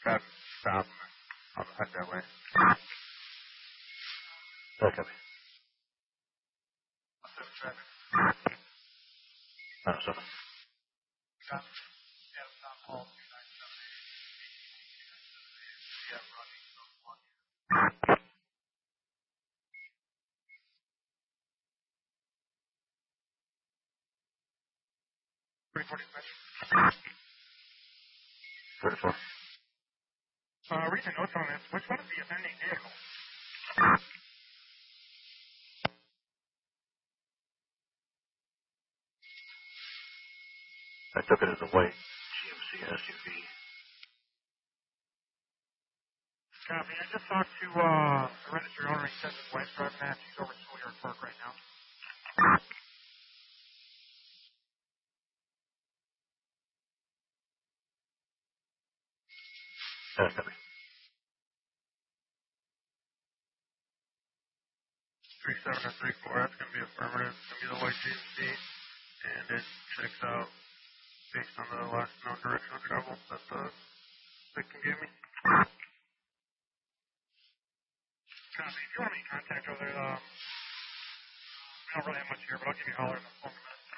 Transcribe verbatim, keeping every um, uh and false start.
That stop. I'll head that way. Okay. Uh, seven. Stop. Yeah, stop all two nine seven eight. Yeah, running from one. three forty-six. thirty-four. Uh, read the notes on this. Which one is the offending vehicle? I took it as a white G M C S U V. Copy. I just talked to uh, the registered owner. He says his wife's driving that. She's over at Schoolyard Park right now. Uh, copy. three seven or three four. That's going to be affirmative. It's going to be the white G M C. And it checks out based on the last known direction of travel that the victim gave me. Copy. If you want me to contact over there, um, we don't really have much here, but I'll give you a holler in the phone.